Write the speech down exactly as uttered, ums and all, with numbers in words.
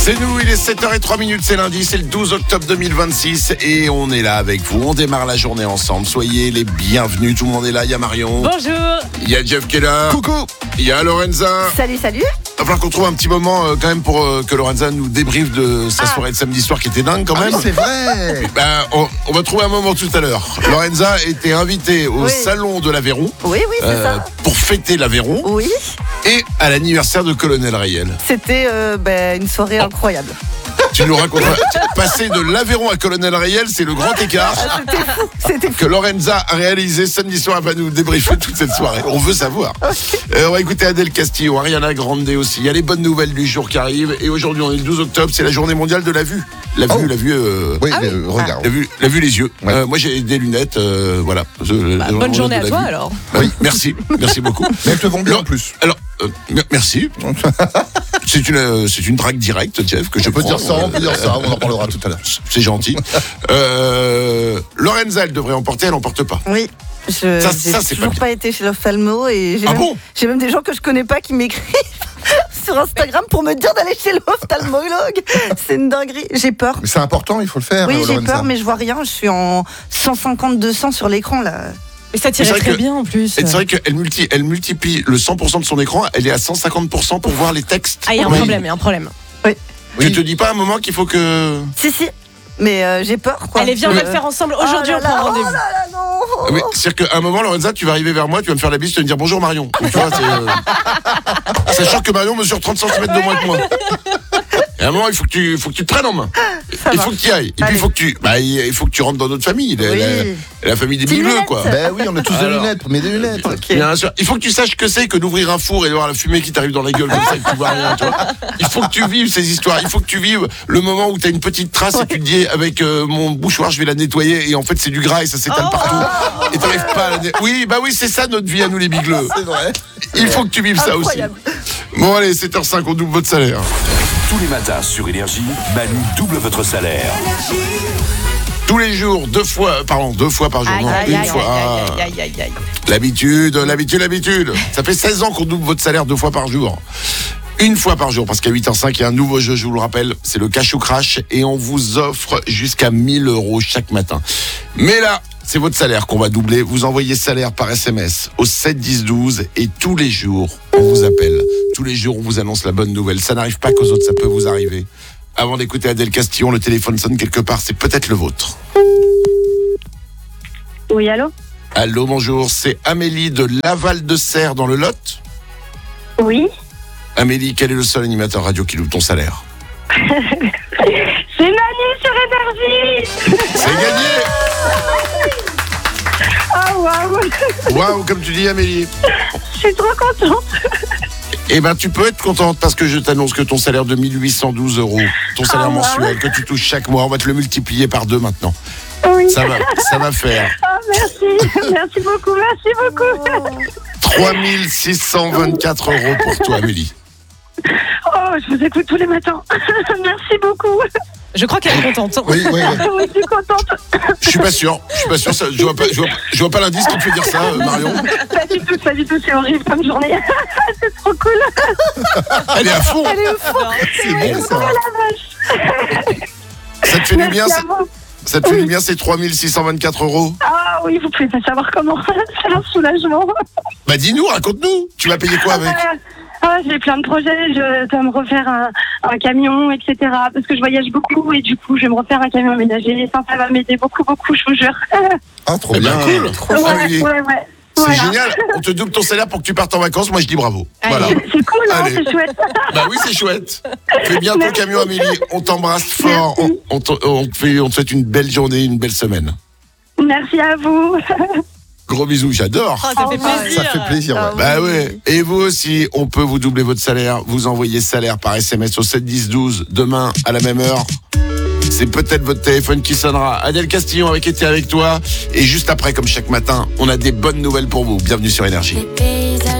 C'est nous, il est sept heures zéro trois, c'est lundi, c'est le douze octobre deux mille vingt-six et on est là avec vous, on démarre la journée ensemble, soyez les bienvenus, tout le monde est là, il y a Marion. Bonjour. Il y a Jeff qui est là. Coucou. Il y a Lorenza. Salut, salut. Il va falloir qu'on trouve un petit moment euh, quand même pour euh, que Lorenza nous débriefe de sa Ah. soirée de samedi soir qui était dingue quand Ah même. oui, c'est vrai. Ben, on, on va trouver un moment tout à l'heure. Lorenza était invitée au Oui. salon de l'Aveyron Oui, oui, c'est euh, ça. pour fêter l'Aveyron Oui, et à l'anniversaire de Colonel Rayel. c'était euh, ben, une soirée Oh. incroyable. Tu nous raconteras. Passer de l'Aveyron à Colonel Rayel, c'est le grand écart Ah, c'était fou, c'était fou. que Lorenza a réalisé samedi soir. Elle va nous débriefer toute cette soirée. On veut savoir. Euh, on va écouter Adèle Castillo, Ariana Grande aussi. Il y a les bonnes nouvelles du jour qui arrivent. Et aujourd'hui, on est le douze octobre, c'est la journée mondiale de la vue. La vue, Oh. la vue. Euh, Oui, Ah oui. euh, regarde. La vue, la vue, les yeux. Ouais. Euh, moi, j'ai des lunettes. euh, voilà. Je- Bah, la bonne journée de à la toi vue. alors. Oui, merci. Merci beaucoup. Mais elles te vont bien Non. en plus. Alors, euh, mer- merci. C'est une, euh, c'est une drague directe, Jeff, que je Je peux prends. dire ça, on peut dire ça, Euh, on en parlera tout à l'heure. C'est gentil. Euh, Lorenza, elle devrait emporter, elle emporte pas. Oui. Je Ça- j'ai ça, c'est toujours pas pas, été chez l'ophtalmo et j'ai Ah même, bon j'ai même des gens que je connais pas qui m'écrivent sur Instagram pour me dire d'aller chez l'ophtalmologue. C'est une dinguerie. J'ai peur. Mais c'est important, il faut le faire. Oui, euh, j'ai Lorenza. peur, mais je vois rien. Je suis en cent cinquante deux cents sur l'écran là. Mais ça Mais c'est tirait vrai très que- bien en plus. Et c'est vrai qu'elle multi, elle multiplie le cent pour cent de son écran, elle est à cent cinquante pour cent pour voir les textes. Ah, il y a un Oui. problème, il y a un problème. Tu Oui. te dis pas à un moment qu'il faut que. Si, si. Mais euh, j'ai peur quoi. Allez, viens, on va Euh, le faire ensemble. oh Aujourd'hui, là on prend là, rendez-vous. Oh là là, non. Mais c'est-à-dire qu'à un moment, Lorenza, tu vas arriver vers moi, tu vas me faire la bise, tu vas me dire bonjour Marion. Tu vois, c'est, euh, sachant que Marion mesure trente centimètres de moins que moi. Et à un moment, il faut que tu, faut que tu te prennes en main. Ça Il va. faut que tu y ailles. Et puis, Allez. il faut que tu, bah, il faut que tu rentres dans notre famille, la, Oui. la- la famille des Petite bigleux, lunette. quoi. Ben oui, on a tous des Alors. lunettes, mais des lunettes. Ok. Bien sûr. Il faut que tu saches ce que c'est que d'ouvrir un four et de voir la fumée qui t'arrive dans la gueule comme ça et que tu vois rien, tu vois. Il faut que tu vives ces histoires. Il faut que tu vives le moment où tu as une petite trace et tu te dis avec euh, mon bouchoir je vais la nettoyer et en fait c'est du gras et ça s'étale partout et t'arrives pas à la nettoyer. Oui, bah oui, c'est ça notre vie à nous les bigleux. C'est vrai. Il faut que tu vives ça aussi. Incroyable. Bon allez, sept heures cinq, on double votre salaire. Tous les matins sur Énergie, Manu double votre salaire. Tous les jours, deux fois, pardon, deux fois par jour. Aïe, non, aïe, une aïe, fois. aïe, Ah. aïe, aïe, aïe, aïe. L'habitude, l'habitude, l'habitude. Ça fait seize ans qu'on double votre salaire deux fois par jour. Une fois par jour, parce qu'à huit heures cinq, il y a un nouveau jeu, je vous le rappelle, c'est le Cash ou Crash, et on vous offre jusqu'à mille euros chaque matin. Mais là, c'est votre salaire qu'on va doubler. Vous envoyez salaire par S M S au sept dix douze, et tous les jours, on vous appelle. Tous les jours, on vous annonce la bonne nouvelle. Ça n'arrive pas qu'aux autres, ça peut vous arriver. Avant d'écouter Adèle Castillon, le téléphone sonne quelque part, c'est peut-être le vôtre. Oui, allô? Allô, bonjour, c'est Amélie de Laval de Serre dans le Lot. Oui. Amélie, quel est le seul animateur radio qui loue ton salaire? C'est Manu sur Énergie. C'est gagné. Ah, waouh. Waouh, comme tu dis Amélie. Je suis trop contente. Eh ben tu peux être contente parce que je t'annonce que ton salaire de mille huit cent douze euros, ton salaire Ah, wow. mensuel que tu touches chaque mois, on va te le multiplier par deux maintenant. Oui. Ça va, ça va faire Ah, merci. Merci beaucoup. Merci beaucoup. trois mille six cent vingt-quatre euros pour toi Amélie. Oh, je vous écoute tous les matins. Merci beaucoup. Je crois qu'elle est contente. Oui, oui, oui. Oui, je suis contente. Je suis pas sûr, je suis pas sûr, ça- je vois pas, je vois, je vois pas l'indice qui te fait dire ça euh, Marion. Pas du tout, pas du tout. C'est horrible comme journée. C'est trop cool. Elle est à fond, Elle est au fond. C'est bon ça. ça te fait du bien, Merci ça, à vous. ça te fait du bien ces trois mille six cent vingt-quatre euros. Ah oui, vous pouvez pas savoir comment. C'est un soulagement. Bah dis-nous, raconte-nous, tu vas payer quoi avec? Ah, j'ai plein de projets, je dois me refaire un, un camion, et cetera. Parce que je voyage beaucoup et du coup, je vais me refaire un camion aménagé. Ça, ça va m'aider beaucoup, beaucoup, je vous jure. Ah, trop Eh ben bien. cool, Ouais, Amélie. ouais, ouais. C'est Voilà. génial, on te double ton salaire pour que tu partes en vacances, moi je dis bravo. Allez. Voilà. C'est cool, hein, Allez. c'est chouette. Bah oui, c'est chouette. Fais bien ton Merci. camion, Amélie. On t'embrasse fort. On, Merci. on te, on te fait, on te souhaite une belle journée, une belle semaine. Merci à vous. Gros bisous, j'adore. Ah, ça fait plaisir. Ça fait plaisir, ouais. Ah, Bah ouais. Et vous aussi, on peut vous doubler votre salaire. Vous envoyez salaire par S M S au sept dix douze. Demain, à la même heure. C'est peut-être votre téléphone qui sonnera. Adèle Castillon avec été avec toi. Et juste après, comme chaque matin, on a des bonnes nouvelles pour vous. Bienvenue sur Énergie. Bébé